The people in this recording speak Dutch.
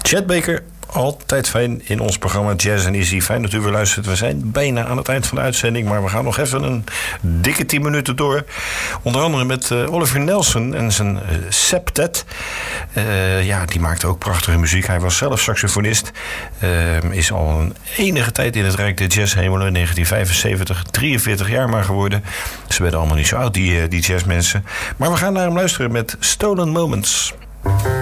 Chet Baker, altijd fijn in ons programma Jazz en Easy. Fijn dat u weer luistert. We zijn bijna aan het eind van de uitzending, maar we gaan nog even een dikke 10 minuten door. Onder andere met Oliver Nelson en zijn septet. Die maakte ook prachtige muziek. Hij was zelf saxofonist. Is al een enige tijd in het Rijk der Jazzhemelen. In 1975, 43 jaar maar geworden. Ze werden allemaal niet zo oud, die jazzmensen. Maar we gaan naar hem luisteren met Stolen Moments.